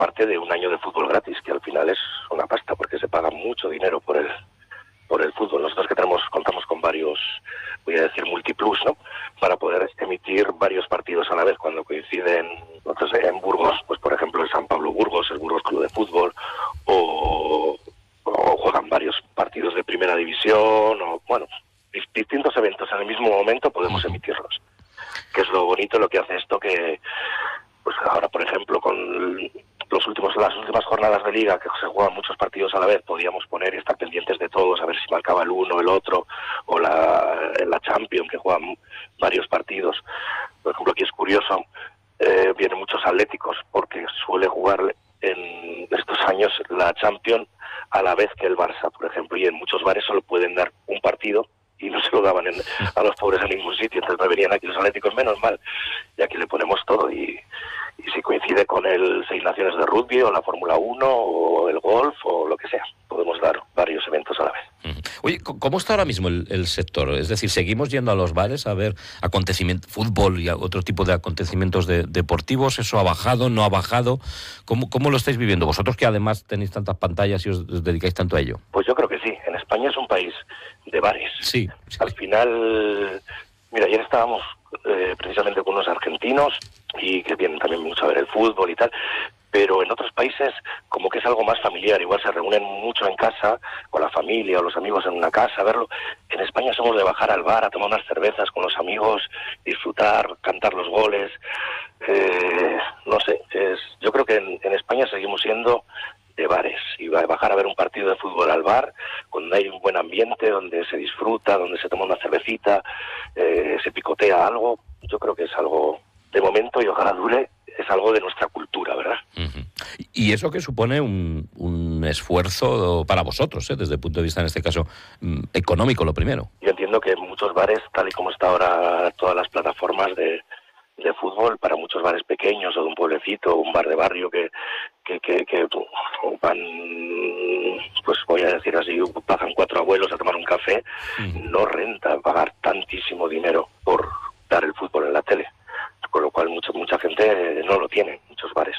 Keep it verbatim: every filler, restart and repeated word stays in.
parte de un año de fútbol gratis, que al final es una pasta, porque se paga mucho dinero por el por el fútbol. Nosotros que tenemos contamos con varios, voy a decir, multiplus, ¿no? Para poder emitir varios partidos a la vez cuando coinciden. Entonces, en Burgos, pues por ejemplo, el San Pablo Burgos, el Burgos Club de Fútbol, o, o juegan varios partidos de primera división, o bueno, distintos eventos en el mismo momento podemos emitirlos. Que es lo bonito, lo que hace esto, que pues ahora, por ejemplo, con los últimos las últimas jornadas de liga, que se juegan muchos partidos a la vez, podíamos poner y estar pendientes de todos, a ver si marcaba el uno, el otro, o la, la Champions, que juegan varios partidos. Por ejemplo, aquí es curioso, eh, vienen muchos atléticos, porque suele jugar en estos años la Champions a la vez que el Barça, por ejemplo, y en muchos bares solo pueden dar un partido, y no se lo daban en, a los pobres en ningún sitio, entonces me venían aquí los atléticos, menos mal, y aquí le ponemos todo, y, y si coincide con el Seis Naciones de Rugby, o la Fórmula uno, o el golf, o lo que sea, podemos dar varios eventos a la vez. Oye, ¿cómo está ahora mismo el, el sector? Es decir, ¿seguimos yendo a los bares a ver acontecimientos, fútbol y otro tipo de acontecimientos de, deportivos? ¿Eso ha bajado, no ha bajado? ¿Cómo, cómo lo estáis viviendo? Vosotros que además tenéis tantas pantallas y os dedicáis tanto a ello. Pues yo creo que sí. En España es un país de bares. Sí. sí. Al final, mira, ayer estábamos eh, precisamente con unos argentinos y que vienen también mucho a ver el fútbol y tal, pero en otros países como que es algo más familiar, igual se reúnen mucho en casa, con la familia o los amigos en una casa a verlo. En España somos de bajar al bar a tomar unas cervezas con los amigos, disfrutar, cantar los goles, eh, no sé, es, yo creo que en, en España seguimos siendo de bares, y bajar a ver un partido de fútbol al bar, donde hay un buen ambiente, donde se disfruta, donde se toma una cervecita, eh, se picotea algo, yo creo que es algo, de momento, y ojalá dure, es algo de nuestra cultura, ¿verdad? Uh-huh. Y eso que supone un, un esfuerzo para vosotros, ¿eh? Desde el punto de vista, en este caso, económico, lo primero. Yo entiendo que muchos bares, tal y como está ahora todas las plataformas de, de fútbol, para muchos bares pequeños o de un pueblecito, un bar de barrio que, que, que, que van, pues voy a decir así, pagan cuatro abuelos a tomar un café, uh-huh. No renta pagar tantísimo dinero por dar el fútbol en la tele. Con lo cual mucha mucha gente no lo tiene, muchos bares.